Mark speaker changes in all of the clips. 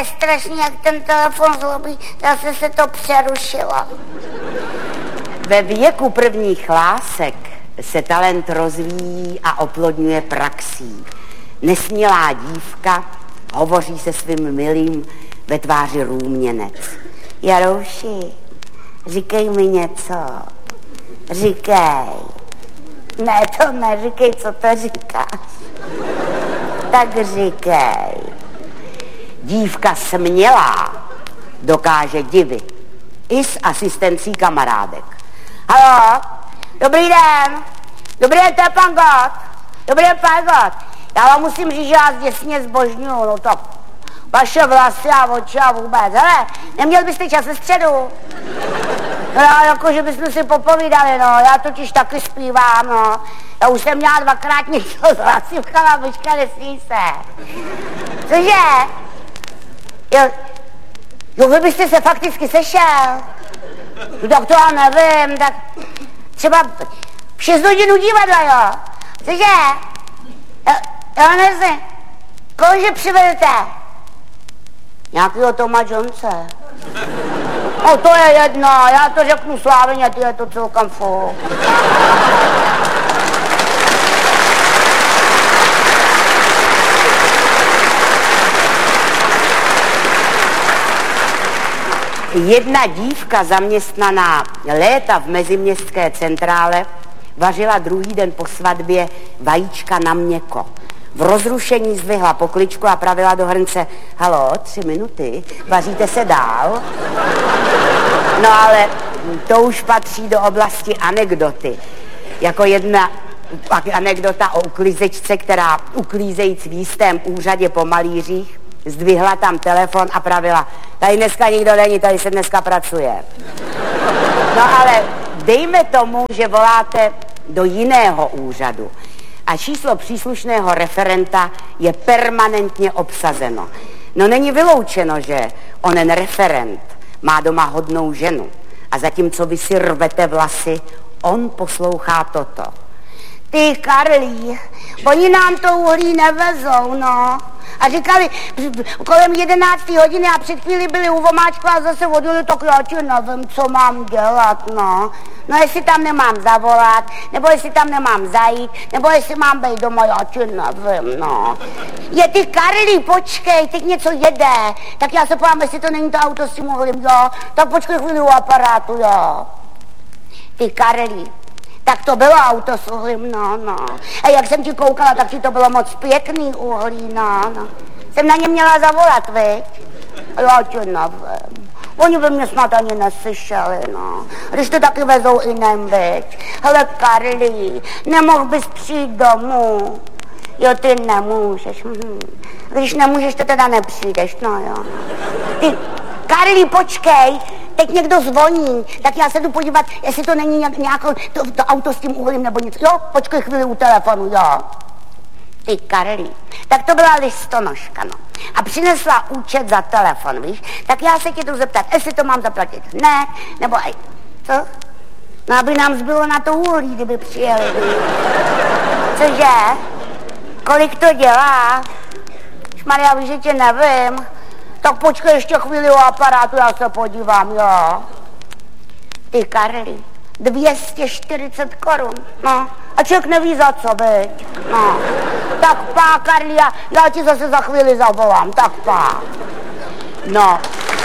Speaker 1: je strašný, jak ten telefon zlobí, zase se to přerušilo.
Speaker 2: Ve věku prvních lásek se talent rozvíjí a oplodňuje praxí. Nesmělá dívka hovoří se svým milým ve tváři růměnec. Jarouši, říkej mi něco. Říkej. Ne, to neříkej, co to říkáš. Tak říkej. Dívka smělá dokáže divit. I s asistencí kamarádek. Haló, dobrý den. Dobrý den, to je pan Gott. Dobrý den, pan Gott. Já vám musím říct, že vás děsně zbožňuju, no tak vaše vlasy a oči a vůbec. Hele, neměl byste čas ve středu? No, jako, že bychom si popovídali, no, já totiž taky zpívám, no. Já už jsem měla dvakrát něco s hlasivkama, počka, nesmí se. Cože? Jo, vy byste se fakticky sešel. No, tak to já nevím, tak třeba v 6 hodin u divadla, jo. Cože? Já nevím. Kohože přivedete? Nějakýho Toma Jonese. No to je jedno, já to řeknu Slávině, ty je to celkem fuk. Jedna dívka zaměstnaná léta v meziměstské centrále vařila druhý den po svatbě vajíčka na měko. V rozrušení zdvihla pokličku a pravila do hrnce: halo, 3 minuty, vaříte se dál? No ale to už patří do oblasti anekdoty. Jako jedna anekdota o uklízečce, která uklízejíc v jistém úřadě po malířích zdvihla tam telefon a pravila: tady dneska nikdo není, tady se dneska pracuje. No ale dejme tomu, že voláte do jiného úřadu a číslo příslušného referenta je permanentně obsazeno. No není vyloučeno, že onen referent má doma hodnou ženu a zatímco vy si rvete vlasy, on poslouchá toto.
Speaker 1: Ty Karlí, oni nám to uhlí nevezou, no. A říkali kolem 11. hodiny a před chvíli byli u Vomáčku a zase vodili, tak já ti nevím, co mám dělat, no. No jestli tam nemám zavolat, nebo jestli tam nemám zajít, nebo jestli mám být doma, já ti nevím, no. Je ty Karlí, počkej, teď něco jede. Tak já se povám, jestli to není to auto s tím uhlím, jo. Tak počkej chvíli u aparátu, jo. Ty Karlí. Tak to bylo auto s uhlím, no. A jak jsem ti koukala, tak ti to bylo moc pěkný uhlí, no. Jsem na ně měla zavolat, viď? A já ti nevím. Oni by mě snad ani neslyšeli, no. Když to taky vezou i nem, viď? Hele, Karlí, nemohl bys přijít domů? Jo, ty nemůžeš. Když nemůžeš, to teda nepřijdeš, no jo. Ty, Karlí, počkej. Teď někdo zvoní, tak já se jdu podívat, jestli to není nějaké to auto s tím uhlím nebo nic. Jo, počkej chvíli u telefonu, jo. Ty Karlí, tak to byla listonoška, no. A přinesla účet za telefon, víš? Tak já se tě jdu zeptat, jestli to mám zaplatit. Ne, nebo co? No, aby nám zbylo na to uhlí, kdyby přijeli, víš? Cože? Kolik to dělá? Šmarja, víš, že tě nevím. Tak počkej ještě chvíli u aparátu, já se podívám, jo. Ty Karlí, 240 korun, no. A člověk neví za co, viď? No. Tak pá, Karlí, já ti zase za chvíli zavolám, tak pá.
Speaker 2: No.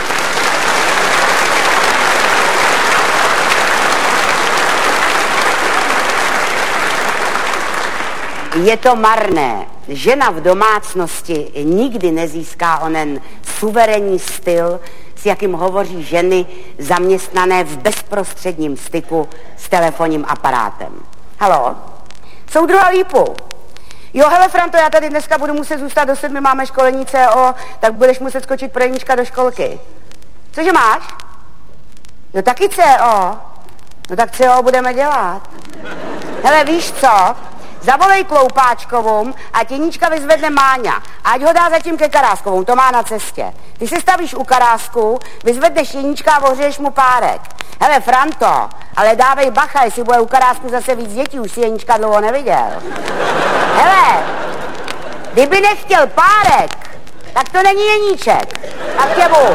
Speaker 2: Je to marné. Žena v domácnosti nikdy nezíská onen suverénní styl, s jakým hovoří ženy zaměstnané v bezprostředním styku s telefonním aparátem. Haló? Soudruha Lípu. Jo, hele, Franto, já tady dneska budu muset zůstat do 7, máme školení CO, tak budeš muset skočit pro Jeníčka do školky. Cože máš? No taky CO. No tak CO budeme dělat. Hele, víš co? Zavolej Kloupáčkovou a Jeníčka vyzvedne Máňa. Ať ho dá zatím ke Karáskovou, to má na cestě. Ty se stavíš u Karásku, vyzvedneš Jeníčka a ohřeješ mu párek. Hele, Franto, ale dávej bacha, jestli bude u Karásku zase víc dětí, už si Jeníčka dlouho neviděl. Hele, kdyby nechtěl párek, tak to není Jeníček. Návštěvu.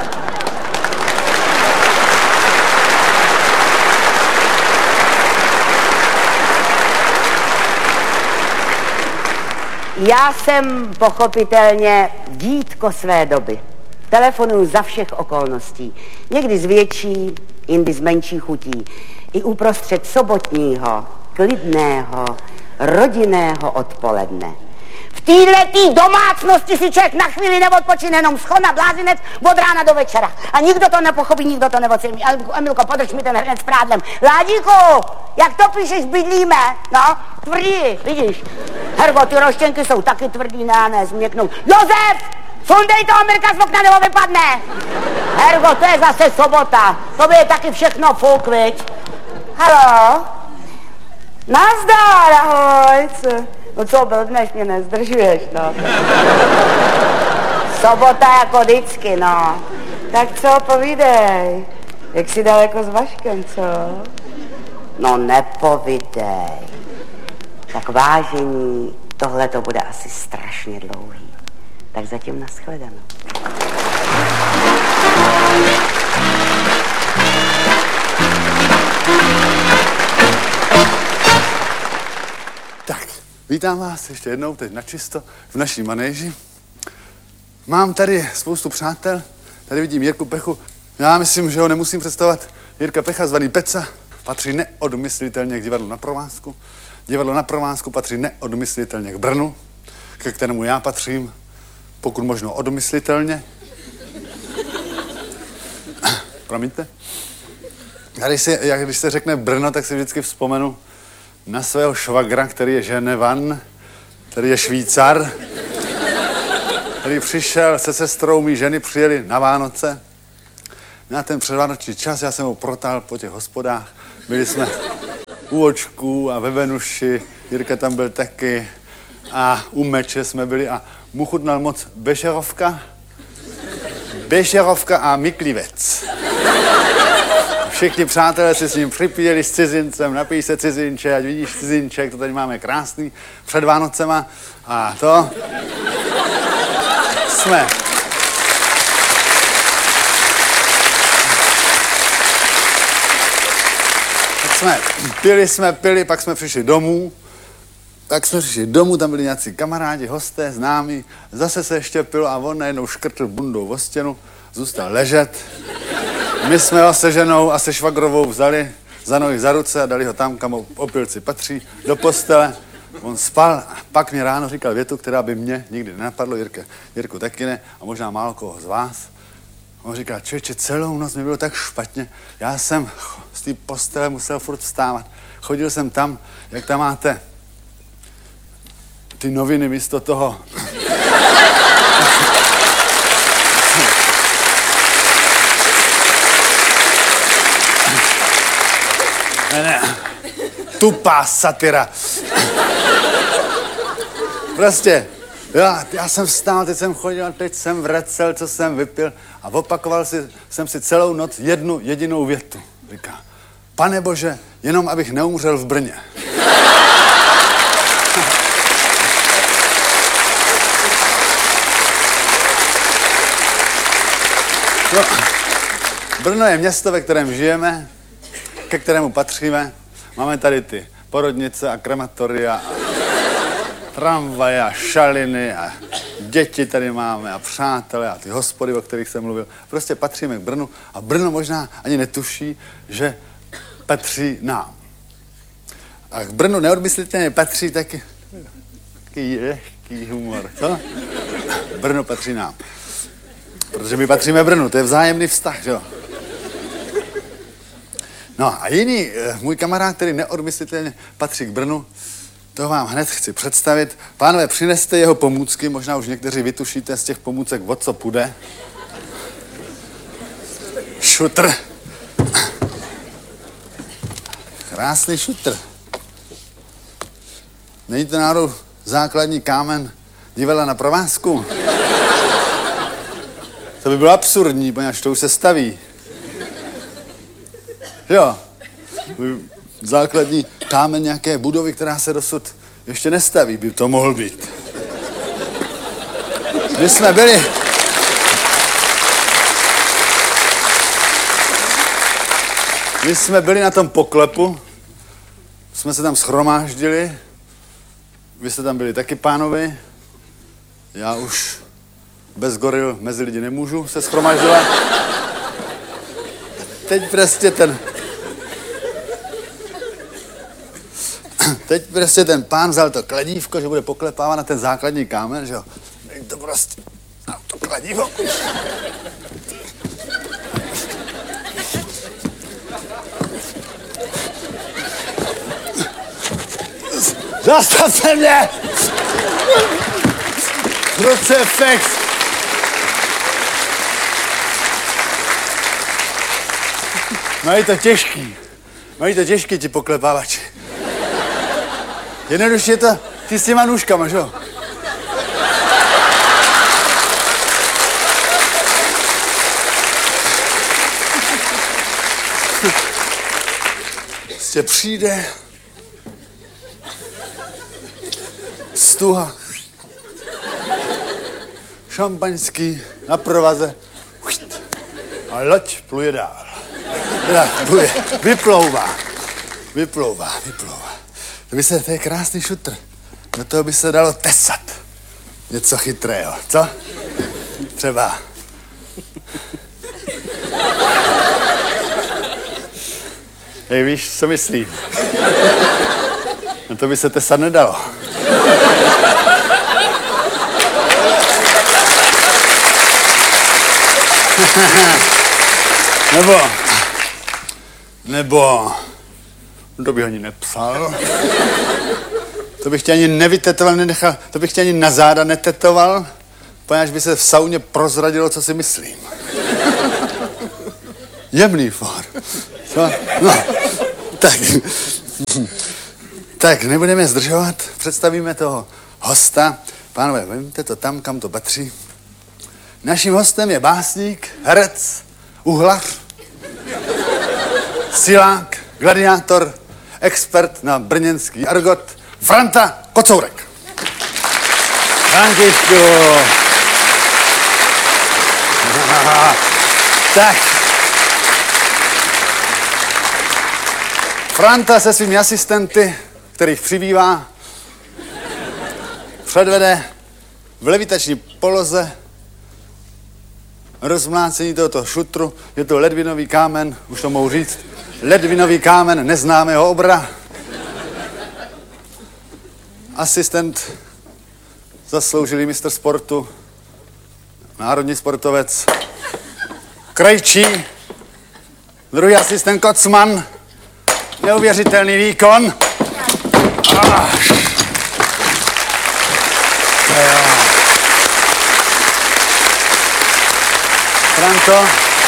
Speaker 2: Já jsem pochopitelně dítko své doby. Telefonuju za všech okolností. Někdy z větší, jindy z menší chutí. I uprostřed sobotního, klidného, rodinného odpoledne. V této domácnosti si člověk na chvíli neodpočine, jenom schona, blázinec od rána do večera. A nikdo to nepochopí, nikdo to neocení. Emilko, podrž mi ten hrnec s prádlem. Ládíku, jak to píšeš, bydlíme? No, tvrdý, vidíš. Hergo, ty roštěnky jsou taky tvrdý, ne, změknou. Josef, sundej toho Mirka z okna, nebo vypadne. Hergo, to je zase sobota. To by je taky všechno fuk, viď? Haló? Nazdar, ahoj. No co, blbneš, mě nezdržuješ, no. Sobota jako vždycky, no. Tak co, povídej. Jak jsi daleko s Vaškem, co? No nepovídej. Tak vážení, tohle to bude asi strašně dlouhý. Tak zatím nashledanou.
Speaker 3: Tak, vítám vás ještě jednou teď načisto v naší manéži. Mám tady spoustu přátel, tady vidím Jirku Pechu. Já myslím, že ho nemusím představovat. Jirka Pecha, zvaný Peca, patří neodmyslitelně k divadlu na Provázku. Divadlo na Provázku patří neodmyslitelně k Brnu, ke kterému já patřím, pokud možno odmyslitelně. Promiňte. Když se řekne Brno, tak si vždycky vzpomenu na svého švagra, který je Ženevan, který je Švýcar, který přišel se sestrou mý ženy, přijeli na Vánoce. Na ten předvánoční čas já jsem ho protáhl po těch hospodách. Byli jsme u Očků a ve Venuši, Jirka tam byl taky a u Meče jsme byli a mu chutnal moc Bešerovka a Miklivec. Všichni přátelé si s ním připíjeli s cizincem, napij se cizinče, ať vidíš cizinček, to tady máme krásný před Vánocema a to jsme. Pili, pak jsme přišli domů. Tam byli nějací kamarádi, hosté, známí. Zase se ještě pilo a on najednou škrtl bundou o stěnu, zůstal ležet. My jsme ho se ženou a se švagrovou vzali za nohy, za ruce a dali ho tam, kam opilci patří, do postele. On spal a pak mě ráno říkal větu, která by mě nikdy nenapadlo, Jirku taky ne, a možná málo koho z vás. On říkal, člověče, celou noc mi bylo tak špatně, já jsem z té postele musel furt vstávat. Chodil jsem tam, jak tam máte ty noviny místo toho. Ne, tupá satira. Prostě, já jsem vstál, teď jsem chodil, teď jsem vracel, co jsem vypil a opakoval jsem si celou noc jednu jedinou větu. Říká, Pane Bože, jenom abych neumřel v Brně. No, Brno je město, ve kterém žijeme, ke kterému patříme. Máme tady ty porodnice a krematoria, a tramvaje a šaliny a děti tady máme a přátelé a ty hospody, o kterých jsem mluvil. Prostě patříme k Brnu a Brno možná ani netuší, že patří nám. A k Brnu neodmyslitelně patří taky lehký humor, co? Brno patří nám. Protože my patříme Brnu, to je vzájemný vztah, že jo? No a jiný, můj kamarád, který neodmyslitelně patří k Brnu, to vám hned chci představit. Pánové, přineste jeho pomůcky, možná už někteří vytušíte z těch pomůcek, o co půjde. Šutr. Krásný šutr. Není to náhodou základní kámen divadla na Provázku? To by bylo absurdní, poněvadž to už se staví. Jo. Základní kámen nějaké budovy, která se dosud ještě nestaví, by to mohl být. My jsme byli... My jsme byli na tom poklepu, jsme se tam shromáždili, vy jste tam byli taky, pánovi, já už bez goril mezi lidi nemůžu se shromáždila. Teď prostě ten pán vzal to kladívko, že bude poklepávat na ten základní kámen, že jo. Dej to prostě na to kladivo. Zastavte mě! Crucifix! Mají to těžký ti poklepávači. Jednoduše je to ty s těma nůžkama, že jo? Prostě přijde stuha, šampaňský na provaze a loď pluje dál. Vyplouvá. To je krásný šutr. Do toho by se dalo tesat. Něco chytrého, co? Třeba. Hej, víš, co myslím? No to by se tesat nedalo. Nebo, to bych ani nepsal. To bych tě ani nevytetoval, nenechal, to bych tě ani na záda netetoval, poněvadž by se v sauně prozradilo, co si myslím. Jemný for. Co? No, tak nebudeme zdržovat, představíme toho hosta. Pánové, vemte to tam, kam to patří. Naším hostem je básník, herec, uhlař, silák, gladiátor, expert na brněnský argot, Franta Kocourek. Františku. Tak. Franta se svými asistenty, kterých přibývá, předvede v levitační poloze rozmlácení tohoto šutru. Je to ledvinový kámen, už to mohu říct, ledvinový kámen neznámého obra. Asistent, zasloužilý mistr sportu, národní sportovec Krejčí, druhý asistent Kocman, neuvěřitelný výkon. Franto.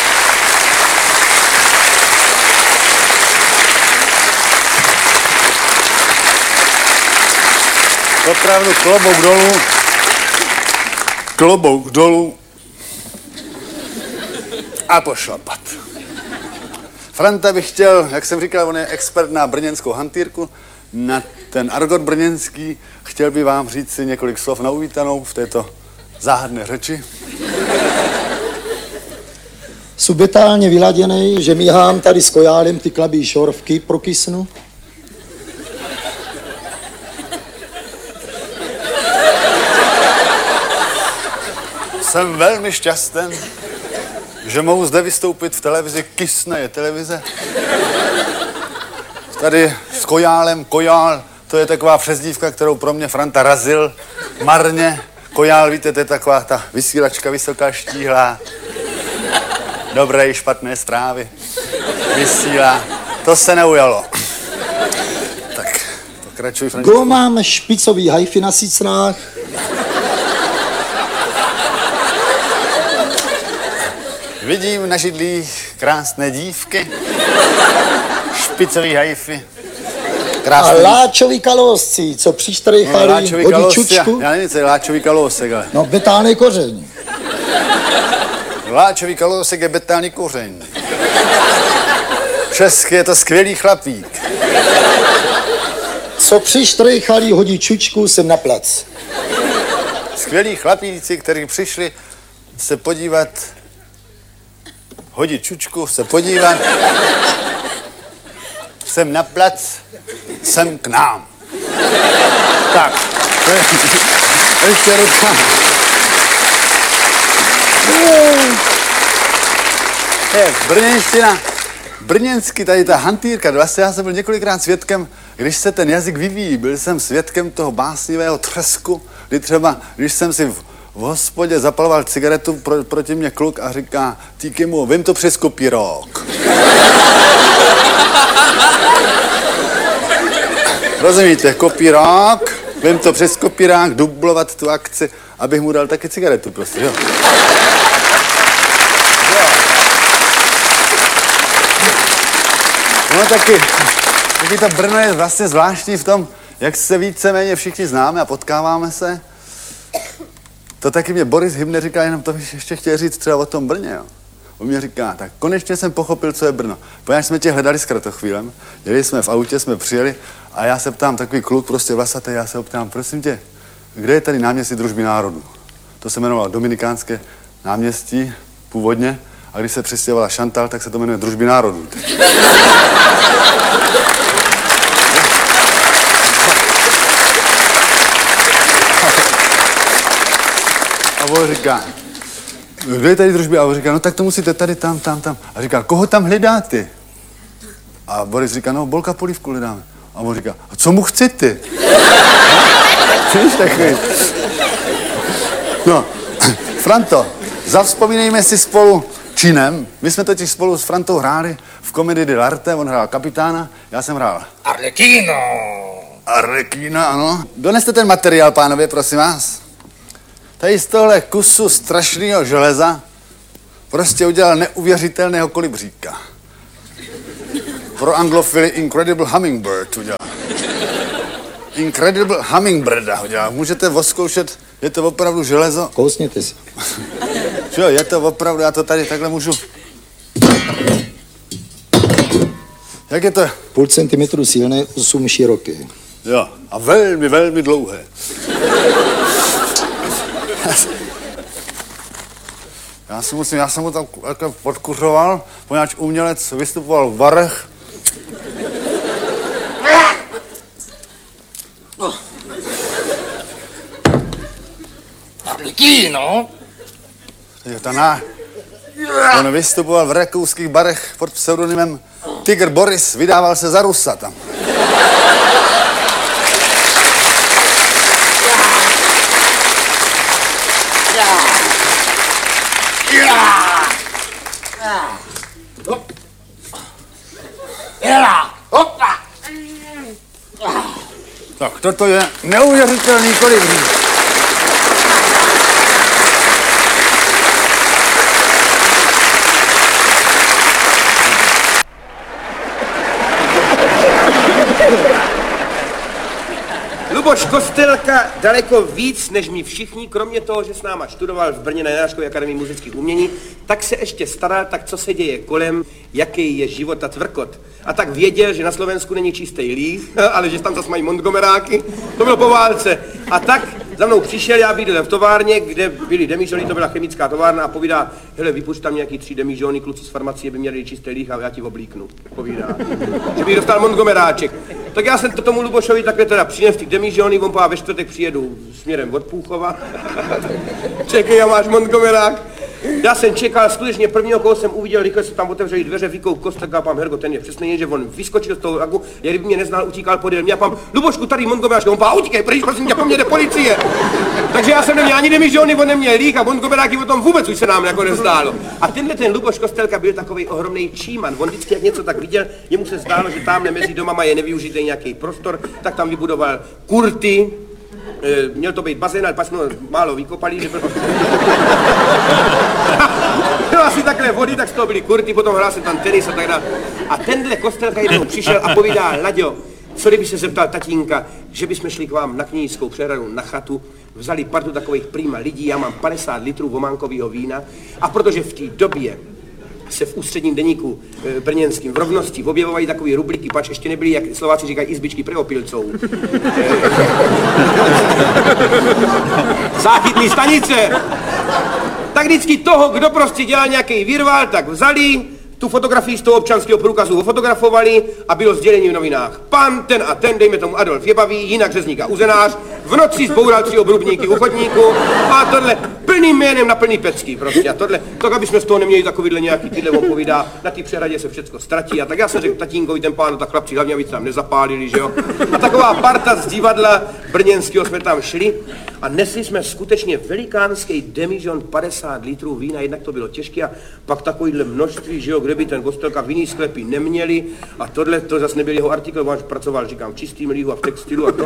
Speaker 3: Opravdu klobouk dolů a pošlapat. Franta bych chtěl, jak jsem říkal, on je expert na brněnskou hantýrku, na ten argot brněnský. Chtěl by vám říct si několik slov na uvítanou v této záhadné řeči.
Speaker 4: Subetálně vyladěnej, že míhám tady s kojálem ty klabí šorvky prokysnu.
Speaker 3: Jsem velmi šťastný, že mohu zde vystoupit v televizi Kysne je televize. Tady s kojálem, kojál, to je taková přezdívka, kterou pro mě Franta razil marně. Kojál, víte, to je taková ta vysílačka vysoká, štíhlá. Dobré i špatné zprávy. Vysílá. To se neujalo. Tak, pokračuj, Františku.
Speaker 4: Go mám špicový hajfy na sicnách.
Speaker 3: Vidím na židlích krásné dívky. Špicový hajfy.
Speaker 4: A láčový kalosci, co přištrejchali, hodí čučku.
Speaker 3: Já nevím, co je láčový kalosek, ale...
Speaker 4: No, betálný kořeň.
Speaker 3: Láčový kalosek je betálný kořeň. Česky je to skvělý chlapík.
Speaker 4: Co přištrejchali, hodí čučku, jsem na plac.
Speaker 3: Skvělí chlapíci, kteří přišli se podívat, hodit čučku, se podívat sem na plac, sem k nám. Tak, to je ještě ruka. To je brněnština. Brněnsky, tady ta hantýrka, vlastně já jsem byl několikrát svědkem, když se ten jazyk vyvíjí, byl jsem svědkem toho básnivého tresku, kdy třeba, když jsem si v hospodě zapaloval cigaretu, proti mě kluk a říká, týky mu, vím to přes kopírok. Rozumíte, kopírok, vím to přes kopírák, dublovat tu akci, abych mu dal taky cigaretu, prostě, jo. No taky to Brno je vlastně zvláštní v tom, jak se víceméně všichni známe a potkáváme se. To taky mě Boris Hybner říká, jenom to bych ještě chtěl říct třeba o tom Brně, jo. On mě říká, tak konečně jsem pochopil, co je Brno. Poněvadž jsme tě hledali s kratochvílem, jeli jsme v autě, jsme přijeli a já se ptám, takový kluk prostě vlasatý, já se ho ptám, prosím tě, kde je tady náměstí Družby národů? To se jmenovalo Dominikánské náměstí původně a když se přistěhovala Chantal, tak se to jmenuje Družby národů. A on říká, kde je tady Družby? A on říká, no tak to musíte tady, tam. A říká, koho tam hledáte? A Boris říká, no Bolka Polívku hledáme. A on říká, a co mu chcete? Víš takový? No, Franto, zavzpomínejme si spolu činem. My jsme totiž spolu s Frantou hráli v komedii dell'arte, on hrál kapitána, já jsem hrál Arlequina, ano. Doneste ten materiál, pánové, prosím vás. Tady z tohle kusu strašného železa prostě udělal neuvěřitelného kolibříka. Pro anglofily Incredible Hummingbird udělal. Incredible Hummingbirda udělal. Můžete odzkoušet, je to opravdu železo.
Speaker 4: Kousněte si.
Speaker 3: Jo, je to opravdu, já to tady takhle můžu. Jak je to?
Speaker 4: 0,5 centimetru silné, 8 široké.
Speaker 3: Jo, a velmi, velmi dlouhé. Já jsem mu tam podkuřoval, poněvadž umělec vystupoval v barech.
Speaker 5: Arlequino.
Speaker 3: On vystupoval v rakouských barech pod pseudonymem Tiger Boris, vydával se za Rusa tam. Tak toto je neuvěřitelný kolibřík.
Speaker 5: Luboš Kostelka daleko víc než my všichni, kromě toho, že s náma študoval v Brně na Janáčkově akademii muzických umění, tak se ještě staral, tak co se děje kolem, jaký je život a tvrkot. A tak věděl, že na Slovensku není čistý líh, ale že tam zase mají Montgomeráky, to bylo po válce. A tak za mnou přišel, já bydlel v továrně, kde byly demižony, to byla chemická továrna a povídá, hele, vypušť tam nějaký 3 demižony, kluci z farmacie by měli čistý líh a já ti oblíknu, povídá. Že bych dostal Montgomeráček. Tak já jsem to tomu Lubošovi takhle teda přinesl ty demižony, on pová, ve čtvrtek přijedu směrem od Půchova. Čekej, já máš Montgomerák. Já jsem čekal, skutečně prvního, koho jsem uviděl, rychle se tam otevřeli dveře, vykou Kostelka a pám, Hergo, ten je přesně, že on vyskočil z toho lagu, já kdyby mě neznal, utíkal podél mě a pám, Lubošku, tady Montgomeráček, on pá, utíkej, pryč, prosím tě, po mně jde policie. Takže já jsem neměl ani demižony, on neměl líh a Montgomeráky o tom vůbec už se nám jako nezdálo. A tenhle ten Luboš Kostelka byl takový ohromný číman, on vždycky jak něco tak viděl, jemu se zdálo, že tamhle mezi domama je nevyužitý nějaký prostor, tak tam vybudoval kurty. Měl to být bazén, ale pak jsme málo vykopali, že bylo asi takhle vody, tak z toho byly kurty, potom hrál se tam tenis a tak dále. A tenhle Kostelka jednou přišel a povídá, Laďo, co kdyby se zeptal tatínka, že bychom šli k vám na Knížskou přehradu na chatu, vzali partu takových prýma lidí, já mám 50 litrů vománkového vína a protože v té době se v ústředním deníku brněnským v Rovnosti objevovají takový rubliky, pač ještě nebyly, jak Slováci říkají, izbičky preopilcou. Záchytný stanice. Tak vždycky toho, kdo prostě dělal nějaký virvál, tak vzali, tu fotografii z toho občanského průkazu ofotografovali a bylo sdělení v novinách. Pan ten a ten, dejme tomu Adolf Jebavý, jinak řezník a uzenář, v noci zboural 3 obrubníky u chodníku a tohle plným jménem na plný pecky prostě. A tohle, tak abychom z toho neměli takovýhle nějaký tyhle, on povídá, na té přehradě se všecko ztratí. A tak já jsem řekl tatínkovi, ten pán, tak chlapci hlavně, aby se tam nezapálili, že jo. A taková parta z divadla brněnského jsme tam šli a nesli jsme skutečně velikánský demižon 50 litrů vína, jednak to bylo těžké a pak takovýhle množství, že jo, kde by ten Kostelka vinný sklepy neměli a tohle, to zase nebyl jeho artikl, on pracoval, říkám, v čistým lihu a v textilu a to.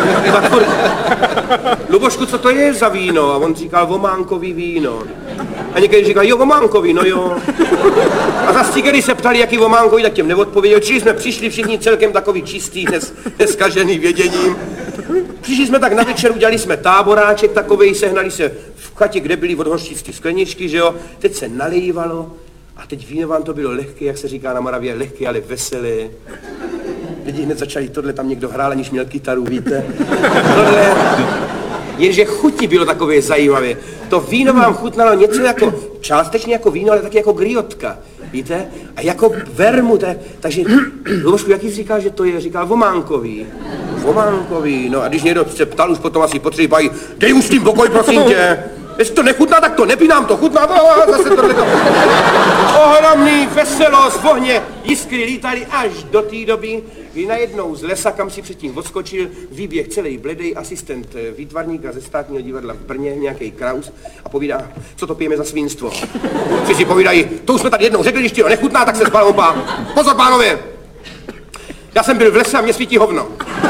Speaker 5: Lubošku, co to je za víno? A on říkal, vománkový víno. A někdy říkal, jo, vománkový, no jo. A zase když se ptali, jaký vománkový, tak těm neodpověděl. Čili jsme přišli všichni celkem takový čistý, neskažený věděním. Přišli jsme tak na večer, udělali jsme táboráček takovej, sehnali se v chatě, kde byly od hořčicky skleničky, že jo. Teď se nalejvalo a teď víno vám to bylo lehké, jak se říká na Moravě, lehké, ale veselé. Lidi hned začali, tohle tam někdo hrál, aniž měl kytaru, víte. Tohle, jenže chuti bylo takové zajímavé. To víno vám chutnalo něco jako, částečně jako víno, ale taky jako griotka, víte? A jako vermu, takže, Lubošku, jaký jsi říkal, že to je? Říkal vománkový. Vománkový, no a když někdo se ptal, už potom asi potřebují, dej už s tím pokoj, prosím tě. Jestli to nechutná, tak to nepí, nám to chutná, zase tohleto. Ohromný veselost v ohně, jiskry lítaly až do té doby, kdy najednou z lesa, kam si předtím odskočil, výběh celý bledej asistent výtvarníka ze Státního divadla v Brně, nějaký Kraus, a povídá, co to pijeme za svinstvo. Si povídají, to už jsme tady jednou řekli, když ti to nechutná, tak se spalompá. Pozor, pánové, já jsem byl v lese a mě svítí hovno.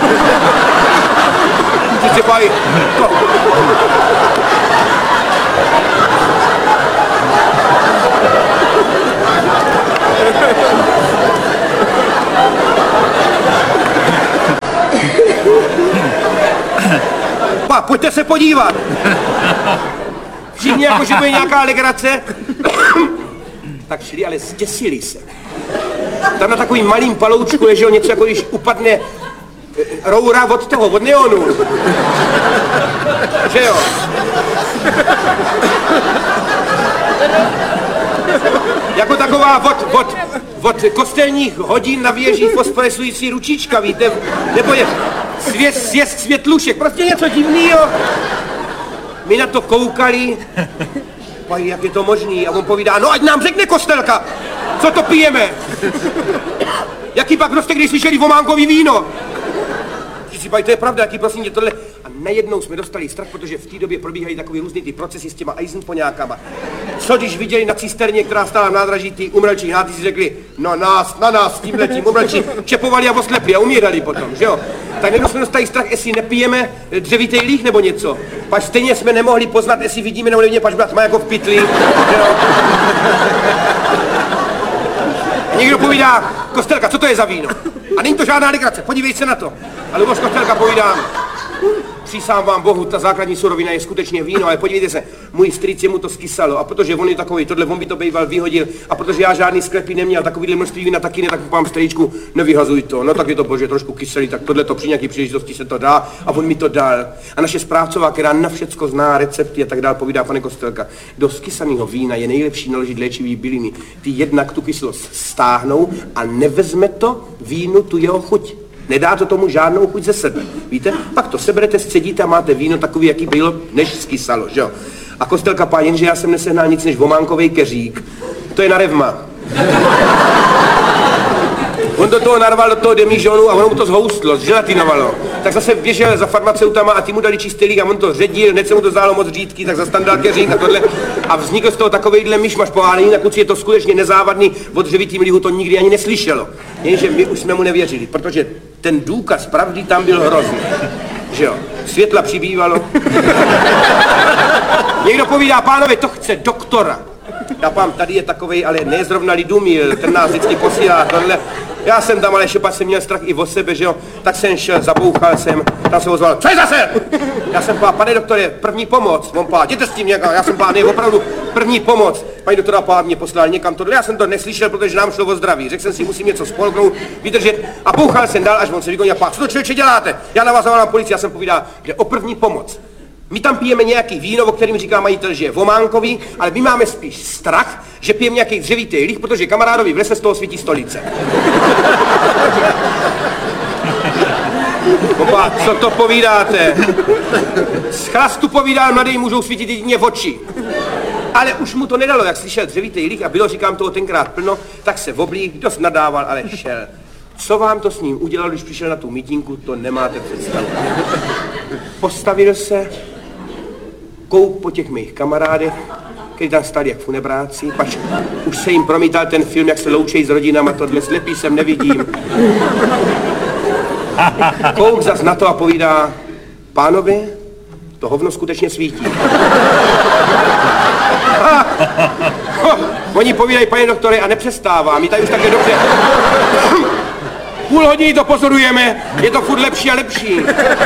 Speaker 5: Si povídají, to... Pojďte se podívat. Všichni jako, že bude nějaká legrace. Tak šli, ale zděsili se. Tam na takovým malým paloučku leželo něco, jako když upadne roura od neonu. Že jo? Jako taková od kostelních hodin na věži fosforescující ručička, víte? Nebo je sjezd světlušek, prostě něco divného. My na to koukali, pají, jak je to možný, a on povídá, no ať nám řekne Kostelka, co to pijeme. Jaký pak prostě, když slyšeli vománkový víno. Si pají, to je pravda, jaký prosím tě tohle. A najednou jsme dostali strach, protože v té době probíhají takový různý ty procesy s těma Eisenpoňákama. Co když viděli na cisterně, která stála v nádraží, ty umrlčí hnáty si řekli, no na nás, tímhletím umrlčí, čepovali a oslepli a umírali potom, že jo? Tak najednou jsme dostali strach, jestli nepijeme dřevitej líh nebo něco. Pač stejně jsme nemohli poznat, jestli vidíme nebo nevidíme, pač byla tma jako v pytli, že jo? A někdo povídá, Kostelka, co to je za víno? A není to žádná legrace, podívej se na to. A Luboš Kostelka povídá, přísám vám Bohu, ta základní surovina je skutečně víno, ale podívejte se, můj strýc jemu to skysalo a protože on je takový, tohle on by to býval vyhodil a protože já žádný sklepy neměl, takovýhle množství vína taky ne, tak mám strýčku, nevyhazuj to, no tak je to bože trošku kyselý, tak tohle to při nějaký příležitosti se to dá a on mi to dal. A naše správcová, která na všecko zná recepty a tak dál, povídá, pane Kostelka, do skysaného vína je nejlepší naložit léčivý byliny. Ty jednak tu kyslost stáhnou a nevezme to vínu tu jeho chuť. Nedá to tomu žádnou chuť ze sebe, víte? Pak to seberete, scedíte a máte víno takový, jaký bylo, než skysalo, že jo? A Kostelka pá, jenže já jsem nesehnal nic než vománkovej keřík. To je na revma. On do toho narval do toho demižonu a ono mu to zhoustlo, zželatinovalo. Tak zase běžel za farmaceutama a ty mu dali čistý líh a on to ředil, hned se mu to zdálo moc řídký, tak zastandal keřík a tohle. A vznikl z toho takovejhle myšmaš pohádení, na kluci je to skutečně nezávadný, o dřevitým lihu to nikdy ani neslyšelo. Jenže my už jsme mu nevěřili, protože ten důkaz pravdy tam byl hrozný. Že jo, světla přibývalo. Někdo povídá, pánové, to chce doktora. Já pán, tady je takovej, ale ne zrovna Lidumil, ten nás vždycky posílá tohle. Já jsem tam, ale šepa jsem měl strach i o sebe, že jo, tak jsem šel, zabouchal jsem, tam se ozval, co je zase? Já jsem pán, pane doktore, první pomoc, on pán, jděte s tím někam, já jsem pán, ne, opravdu první pomoc. Paní doktora pán mě poslal někam tohle, já jsem to neslyšel, protože nám šlo o zdraví, řekl jsem si, musím něco spolknout, vydržet a bouchal jsem dál, až on se vygonil, pán, co to člověče děláte? Já na vás zavolám policii, já jsem povídal, že o první pomoc. My tam pijeme nějaký víno, o kterém říká majitel, že je vománkový, ale my máme spíš strach, že pijeme nějaký dřevitý líh, protože kamarádovi v lese z toho svítí stolice. Opa, co to povídáte? Z chlastu povídá, mladý můžou svítit jedině v oči. Ale už mu to nedalo, jak slyšel dřevitý líh a bylo, říkám toho tenkrát plno, tak se oblík, dost nadával, ale šel. Co vám to s ním udělal, když přišel na tu mítinku, to nemáte představu. Postavil se, kouk po těch mých kamarádech, kteří tam stali jak funebráci, pač už se jim promítal ten film, jak se loučejí s rodinama, tohle slepý jsem nevidím. Kouk zas na to a povídá, pánovi, to hovno skutečně svítí. Oni povídají, pane doktore, a nepřestává, my tady už také dobře. Půl hodiny to pozorujeme, je to furt lepší a lepší.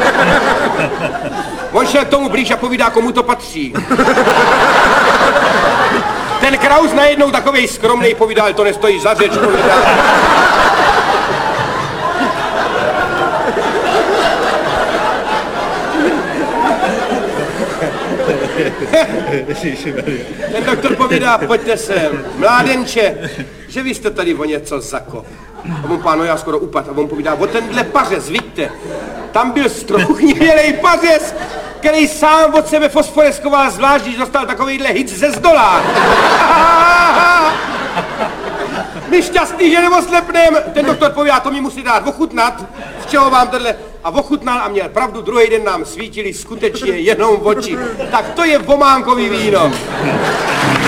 Speaker 5: On šel k tomu blíž a povídá, komu to patří. Ten Kraus najednou takovej skromnej povídal, to nestojí za řeč, povídá. Ten doktor povídá, pojďte sem, mládenče, že vy jste tady o něco zakop. A on páno, já skoro upad. A on povídá, o tenhle pařez, vidíte, tam byl strouhnivělej pařez, který sám od sebe fosforeskoval, zvlášť, když dostal takovýhle hit ze zdola. My šťastný, že neoslepnem. Ten doktor povídá, to mi musí dát ochutnat, z čeho vám tohle. A ochutnal a měl pravdu, druhý den nám svítili skutečně jenom oči. Tak to je vománkový víno.